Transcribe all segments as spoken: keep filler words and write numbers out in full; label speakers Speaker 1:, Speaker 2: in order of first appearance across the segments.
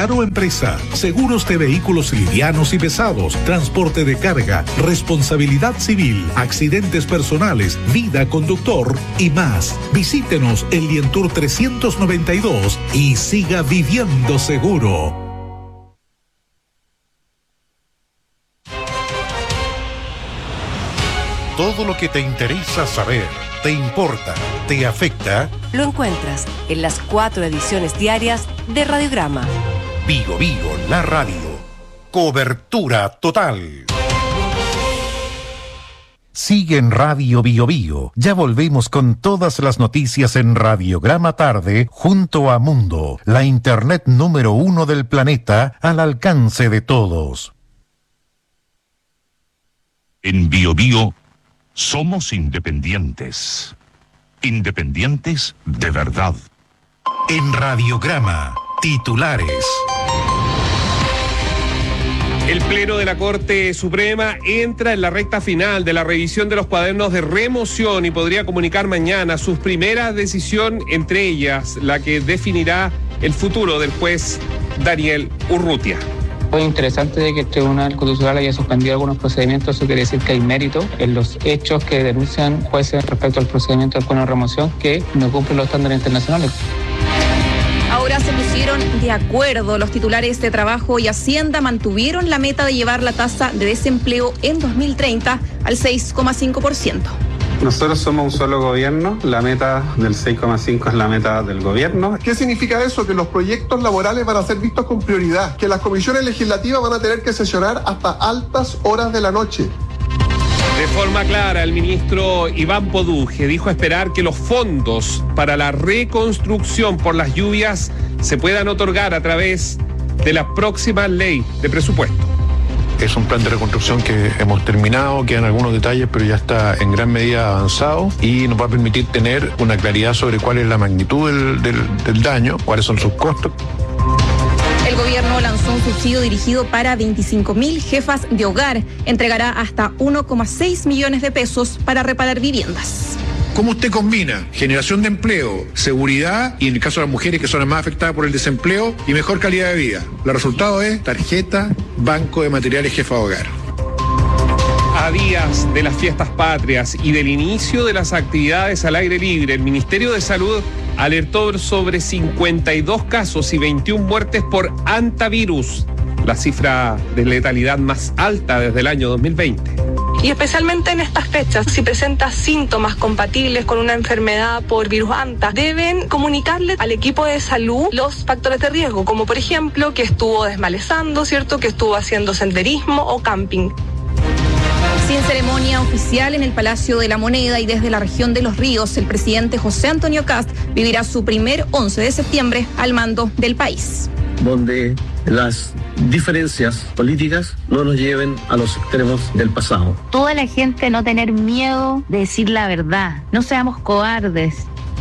Speaker 1: particular o empresa, seguros de vehículos livianos y pesados, transporte de carga, responsabilidad civil, accidentes personales, vida conductor y más. Visítenos en Lientour trescientos noventa y dos y siga viviendo seguro. Todo lo que te interesa saber, te importa, te afecta,
Speaker 2: lo encuentras en las cuatro ediciones diarias de Radiograma.
Speaker 1: Vigo Vigo, la radio. Cobertura total. Sigue en Radio Bio Bio. Ya volvemos con todas las noticias en Radiograma Tarde, junto a Mundo, la internet número uno del planeta, al alcance de todos.
Speaker 3: En Bio Bio somos independientes. Independientes de verdad.
Speaker 1: En Radiograma, titulares.
Speaker 4: El Pleno de la Corte Suprema entra en la recta final de la revisión de los cuadernos de remoción y podría comunicar mañana sus primeras decisiones, entre ellas la que definirá el futuro del juez Daniel Urrutia.
Speaker 5: Muy interesante de que el Tribunal Constitucional haya suspendido algunos procedimientos. Eso quiere decir que hay mérito en los hechos que denuncian jueces respecto al procedimiento del pleno de remoción que no cumplen los estándares internacionales.
Speaker 6: Ahora se pusieron de acuerdo. Los titulares de Trabajo y Hacienda mantuvieron la meta de llevar la tasa de desempleo en dos mil treinta al seis coma cinco por ciento.
Speaker 7: Nosotros somos un solo gobierno, la meta del seis coma cinco es la meta del gobierno.
Speaker 8: ¿Qué significa eso? Que los proyectos laborales van a ser vistos con prioridad, que las comisiones legislativas van a tener que sesionar hasta altas horas de la noche.
Speaker 4: De forma clara, el ministro Iván Poduje dijo esperar que los fondos para la reconstrucción por las lluvias se puedan otorgar a través de la próxima ley de presupuesto.
Speaker 9: Es un plan de reconstrucción que hemos terminado, quedan algunos detalles, pero ya está en gran medida avanzado y nos va a permitir tener una claridad sobre cuál es la magnitud del, del, del daño, cuáles son sus costos.
Speaker 6: El gobierno lanzó un subsidio dirigido para veinticinco mil jefas de hogar. Entregará hasta uno coma seis millones de pesos para reparar viviendas.
Speaker 10: ¿Cómo usted combina generación de empleo, seguridad y en el caso de las mujeres que son las más afectadas por el desempleo y mejor calidad de vida? El resultado es tarjeta Banco de Materiales Jefa de Hogar.
Speaker 4: A días de las fiestas patrias y del inicio de las actividades al aire libre, el Ministerio de Salud alertó sobre cincuenta y dos casos y veintiuna muertes por hantavirus, la cifra de letalidad más alta desde el año dos mil veinte.
Speaker 11: Y especialmente en estas fechas, si presenta síntomas compatibles con una enfermedad por virus hanta, deben comunicarle al equipo de salud los factores de riesgo, como por ejemplo que estuvo desmalezando, ¿cierto? Que estuvo haciendo senderismo o camping.
Speaker 6: Sin ceremonia oficial en el Palacio de la Moneda y desde la región de Los Ríos, el presidente José Antonio Kast vivirá su primer once de septiembre al mando del país.
Speaker 12: Donde las diferencias políticas no nos lleven a los extremos del pasado.
Speaker 13: Toda la gente no tener miedo de decir la verdad, no seamos cobardes.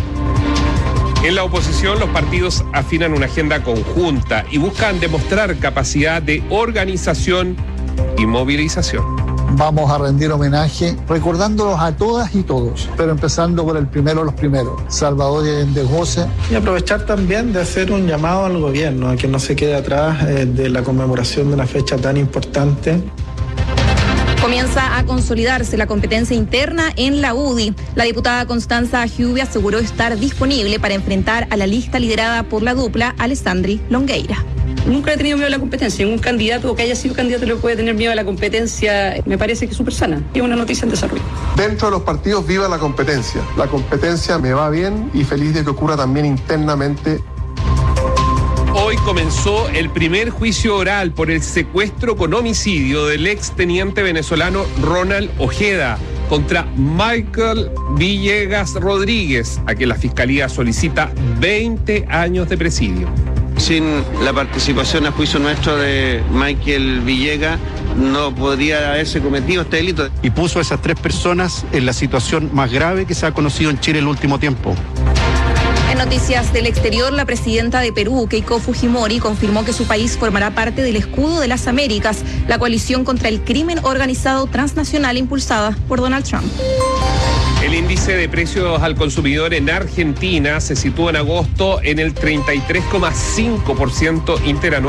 Speaker 4: En la oposición, los partidos afinan una agenda conjunta y buscan demostrar capacidad de organización y movilización.
Speaker 14: Vamos a rendir homenaje recordándolos a todas y todos, pero empezando por el primero de los primeros, Salvador Allende José.
Speaker 15: Y aprovechar también de hacer un llamado al gobierno a que no se quede atrás eh, de la conmemoración de una fecha tan importante.
Speaker 6: Comienza a consolidarse la competencia interna en la U D I. La diputada Constanza Giubi aseguró estar disponible para enfrentar a la lista liderada por la dupla Alessandri Longueira.
Speaker 16: Nunca he tenido miedo a la competencia. Ningún candidato que haya sido candidato le puede tener miedo a la competencia. Me parece que es súper sana. Es una noticia en desarrollo.
Speaker 8: Dentro de los partidos viva la competencia. La competencia me va bien y feliz de que ocurra también internamente.
Speaker 4: Hoy comenzó el primer juicio oral por el secuestro con homicidio del exteniente venezolano Ronald Ojeda contra Michael Villegas Rodríguez, a quien la Fiscalía solicita veinte años de presidio.
Speaker 17: Sin la participación a juicio nuestro de Michael Villegas, no podría haberse cometido este delito.
Speaker 18: Y puso a esas tres personas en la situación más grave que se ha conocido en Chile en el último tiempo.
Speaker 6: En noticias del exterior, la presidenta de Perú, Keiko Fujimori, confirmó que su país formará parte del Escudo de las Américas, la coalición contra el crimen organizado transnacional impulsada por Donald Trump.
Speaker 4: El índice de precios al consumidor en Argentina se situó en agosto en el treinta y tres coma cinco por ciento interanual.